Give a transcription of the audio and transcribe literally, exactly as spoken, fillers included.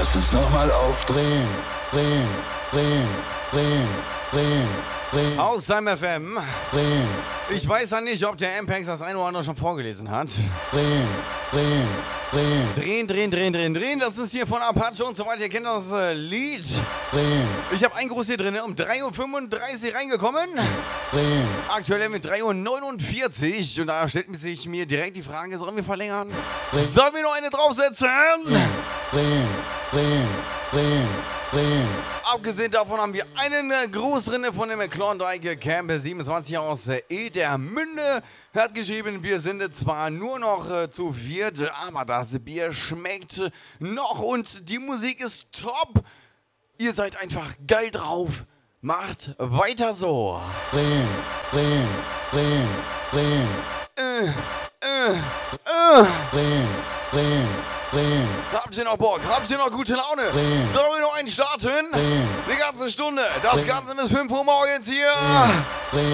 Lass uns nochmal aufdrehen. Drehen, drehen, drehen, drehen, drehen. Aus seinem F M. Drehen. Ich weiß ja nicht, ob der M-Pax das eine oder andere schon vorgelesen hat. Drehen, drehen, drehen. Drehen, drehen, drehen, drehen, drehen. Das ist hier von Apache und so weiter. Ihr kennt das äh, Lied. Drehen. Ich habe ein Gruß hier drin, um drei Uhr fünfunddreißig reingekommen. Drehen. Aktuell mit drei Uhr neunundvierzig. Und da stellt sich mir direkt die Frage, sollen wir verlängern? Drehen. Sollen wir noch eine draufsetzen? Drehen, drehen, drehen, drehen. Abgesehen davon haben wir einen äh, Gruß drin von dem Klondike Camp siebenundzwanzig aus äh, Edermünde. Er hat geschrieben, wir sind zwar nur noch äh, zu viert, aber das Bier schmeckt noch und die Musik ist top. Ihr seid einfach geil drauf. Macht weiter so. Drehen, drehen, drehen, drehen. Äh, äh, äh. Drehen, drehen, drehen. Habt ihr noch Bock? Habt ihr noch gute Laune? Drehen. Sollen wir noch einen starten? Drehen. Die ganze Stunde. Das Drehen. Ganze bis fünf Uhr morgens hier. Drehen.